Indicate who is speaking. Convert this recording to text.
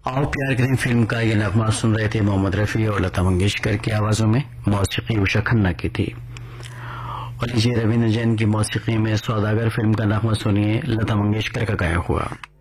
Speaker 1: आओ प्यार करें फिल्म का ये नगमा सुन रहे थे मोहम्मद रफी और लता मंगेशकर की आवाजों में। मौसीकी उषा खन्ना की थी। और लीजिए रविंद्र जैन की मौसीकी में सौदागर फिल्म का नगमा सुनिए, लता मंगेशकर का गाया हुआ।